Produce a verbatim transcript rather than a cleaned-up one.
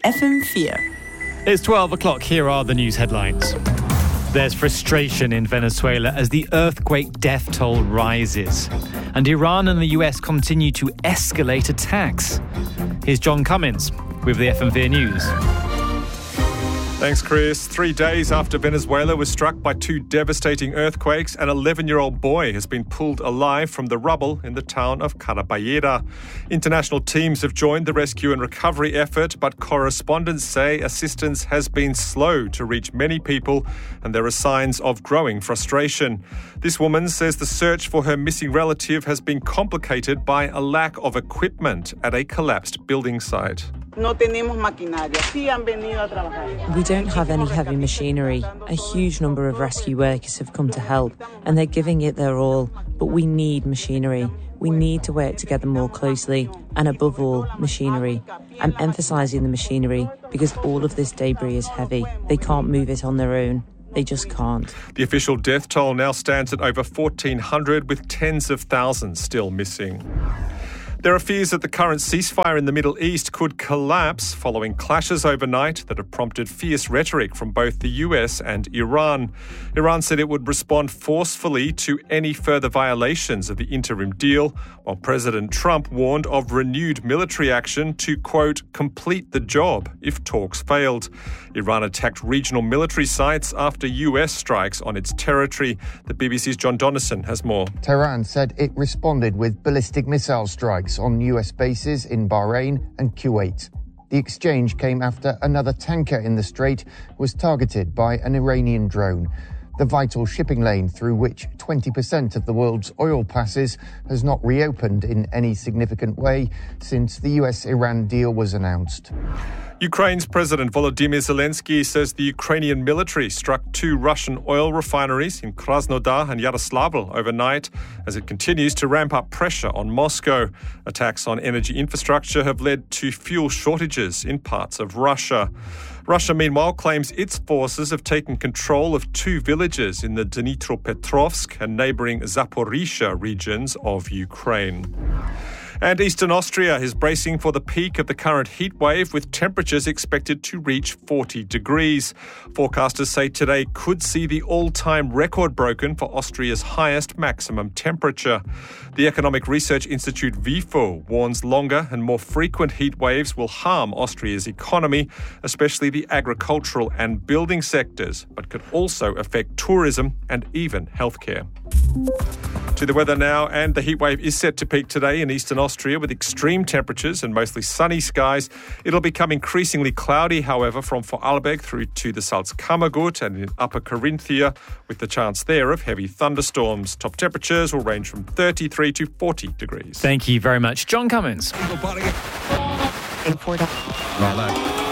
F M four. It's twelve o'clock. Here are the news headlines. There's frustration in Venezuela as the earthquake death toll rises. And Iran and the U S continue to escalate attacks. Here's John Cummins with the F M four News. Thanks, Chris. Three days after Venezuela was struck by two devastating earthquakes, an eleven-year-old boy has been pulled alive from the rubble in the town of Caraballeda. International teams have joined the rescue and recovery effort, but correspondents say assistance has been slow to reach many people, and there are signs of growing frustration. This woman says the search for her missing relative has been complicated by a lack of equipment at a collapsed building site. We don't have any heavy machinery. A huge number of rescue workers have come to help, and they're giving it their all. But we need machinery. We need to work together more closely, and above all, machinery. I'm emphasising the machinery because all of this debris is heavy. They can't move it on their own. They just can't. The official death toll now stands at over fourteen hundred, with tens of thousands still missing. There are fears that the current ceasefire in the Middle East could collapse following clashes overnight that have prompted fierce rhetoric from both the U S and Iran. Iran said it would respond forcefully to any further violations of the interim deal, while President Trump warned of renewed military action to, quote, complete the job if talks failed. Iran attacked regional military sites after U S strikes on its territory. The B B C's John Donnison has more. Tehran said it responded with ballistic missile strikes on U S bases in Bahrain and Kuwait. The exchange came after another tanker in the Strait was targeted by an Iranian drone. The vital shipping lane through which twenty percent of the world's oil passes has not reopened in any significant way since the U S-Iran deal was announced. Ukraine's President Volodymyr Zelensky says the Ukrainian military struck two Russian oil refineries in Krasnodar and Yaroslavl overnight as it continues to ramp up pressure on Moscow. Attacks on energy infrastructure have led to fuel shortages in parts of Russia. Russia, meanwhile, claims its forces have taken control of two villages in the Dnipropetrovsk and neighbouring Zaporizhzhia regions of Ukraine. And Eastern Austria is bracing for the peak of the current heat wave, with temperatures expected to reach forty degrees. Forecasters say today could see the all-time record broken for Austria's highest maximum temperature. The Economic Research Institute V I F O warns longer and more frequent heat waves will harm Austria's economy, especially the agricultural and building sectors, but could also affect tourism and even healthcare. To the weather now, and the heatwave is set to peak today in eastern Austria with extreme temperatures and mostly sunny skies. It'll become increasingly cloudy, however, from Vorarlberg through to the Salzkammergut and in Upper Carinthia, with the chance there of heavy thunderstorms. Top temperatures will range from thirty-three to forty degrees. Thank you very much, John Cummins.